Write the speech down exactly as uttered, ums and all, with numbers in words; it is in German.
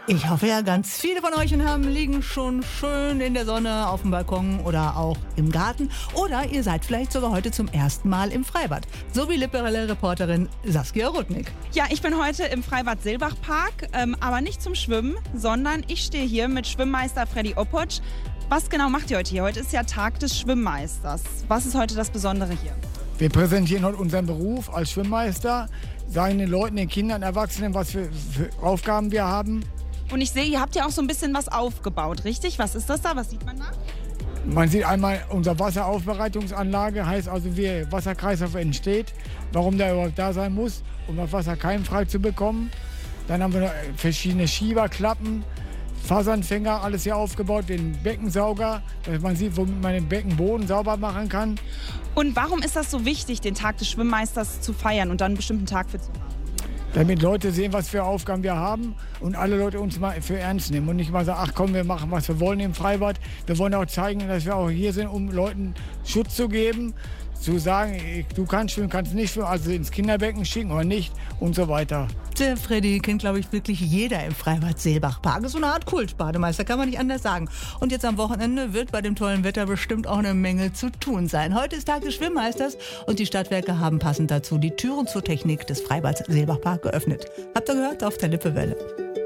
Ich hoffe ja, ganz viele von euch und Herren liegen schon schön in der Sonne auf dem Balkon oder auch im Garten. Oder ihr seid vielleicht sogar heute zum ersten Mal im Freibad. So wie Lipperelle-Reporterin Saskia Rudnick. Ja, ich bin heute im Freibad Seelbach-Park, ähm, aber nicht zum Schwimmen, sondern ich stehe hier mit Schwimmmeister Freddy Oppotsch. Was genau macht ihr heute hier? Heute ist ja Tag des Schwimmmeisters. Was ist heute das Besondere hier? Wir präsentieren heute unseren Beruf als Schwimmmeister, sagen den Leuten, den Kindern, Erwachsenen, was für, für Aufgaben wir haben. Und ich sehe, ihr habt ja auch so ein bisschen was aufgebaut, richtig? Was ist das da? Was sieht man da? Man sieht einmal unsere Wasseraufbereitungsanlage, heißt also, wie Wasserkreislauf entsteht, warum der überhaupt da sein muss, um das Wasser keimfrei zu bekommen. Dann haben wir verschiedene Schieberklappen, Fasernfänger, alles hier aufgebaut, den Beckensauger, dass man sieht, womit man den Beckenboden sauber machen kann. Und warum ist das so wichtig, den Tag des Schwimmmeisters zu feiern und dann einen bestimmten Tag für zu haben? Damit Leute sehen, was für Aufgaben wir haben und alle Leute uns mal für ernst nehmen und nicht mal sagen, ach komm, wir machen, was wir wollen im Freibad. Wir wollen auch zeigen, dass wir auch hier sind, um Leuten Schutz zu geben, zu sagen, du kannst schwimmen, kannst nicht schwimmen, also ins Kinderbecken schicken oder nicht und so weiter. Der Freddy kennt, glaube ich, wirklich jeder im Freibad Seelbach-Park. Ist so eine Art Kultbademeister, kann man nicht anders sagen. Und jetzt am Wochenende wird bei dem tollen Wetter bestimmt auch eine Menge zu tun sein. Heute ist Tag des Schwimmmeisters und die Stadtwerke haben passend dazu die Türen zur Technik des Freibads Seelbach-Park geöffnet. Habt ihr gehört? Auf der Lippewelle.